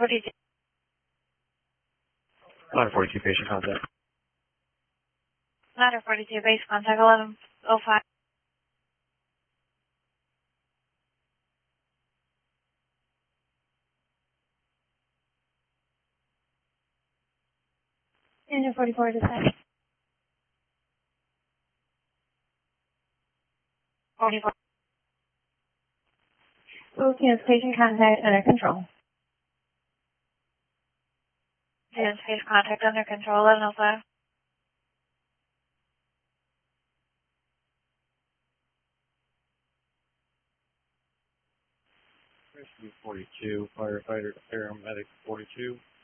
42. Ladder 42, patient contact. Ladder 42, base contact 1105. Engine 44 dispatch. 44. Yes, patient contact under control. Yes, patient contact under control 1105. Rescue 42, firefighter, paramedic 42.